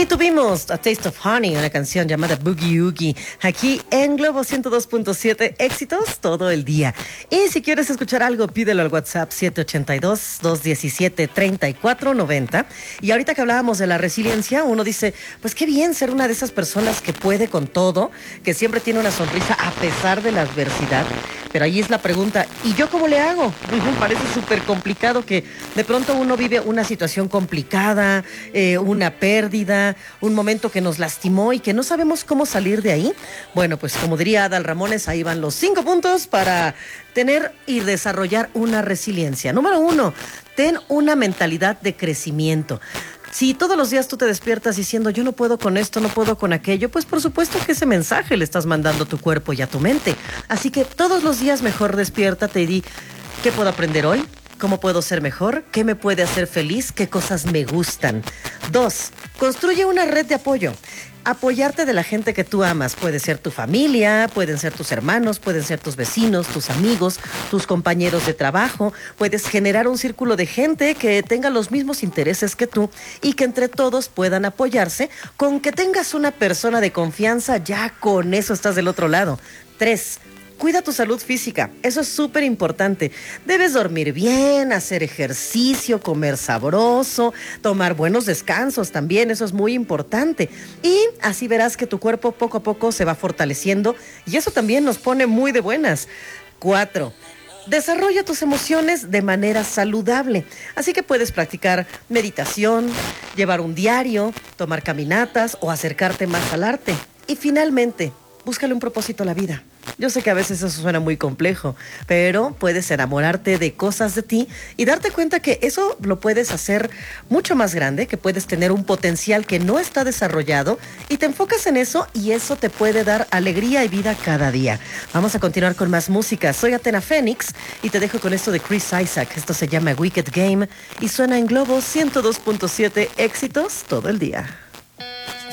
Ahí tuvimos A Taste of Honey, una canción llamada Boogie Oogie, aquí en Globo 102.7, éxitos todo el día. Y si quieres escuchar algo, pídelo al WhatsApp 782-217-3490. Y ahorita que hablábamos de la resiliencia, uno dice, pues qué bien ser una de esas personas que puede con todo, que siempre tiene una sonrisa a pesar de la adversidad. Pero ahí es la pregunta, ¿y yo cómo le hago? Parece súper complicado que de pronto uno vive una situación complicada, una pérdida, un momento que nos lastimó y que no sabemos cómo salir de ahí. Bueno, pues como diría Adal Ramones, ahí van los 5 puntos para tener y desarrollar una resiliencia. Número 1, ten una mentalidad de crecimiento. Si todos los días tú te despiertas diciendo yo no puedo con esto, no puedo con aquello, pues por supuesto que ese mensaje le estás mandando a tu cuerpo y a tu mente. Así que todos los días mejor despiértate y di, ¿qué puedo aprender hoy? ¿Cómo puedo ser mejor? ¿Qué me puede hacer feliz? ¿Qué cosas me gustan? 2, construye una red de apoyo. Apoyarte de la gente que tú amas. Puede ser tu familia, pueden ser tus hermanos, pueden ser tus vecinos, tus amigos, tus compañeros de trabajo. Puedes generar un círculo de gente que tenga los mismos intereses que tú y que entre todos puedan apoyarse. Con que tengas una persona de confianza, ya con eso estás del otro lado. 3, cuida tu salud física, eso es súper importante. Debes dormir bien, hacer ejercicio, comer sabroso, tomar buenos descansos también, eso es muy importante. Y así verás que tu cuerpo poco a poco se va fortaleciendo y eso también nos pone muy de buenas. 4, desarrolla tus emociones de manera saludable. Así que puedes practicar meditación, llevar un diario, tomar caminatas o acercarte más al arte. Y finalmente, búscale un propósito a la vida. Yo sé que a veces eso suena muy complejo, pero puedes enamorarte de cosas de ti y darte cuenta que eso lo puedes hacer mucho más grande, que puedes tener un potencial que no está desarrollado y te enfocas en eso y eso te puede dar alegría y vida cada día. Vamos a continuar con más música. Soy Athena Fénix y te dejo con esto de Chris Isaak. Esto se llama Wicked Game y suena en Globo 102.7, éxitos todo el día.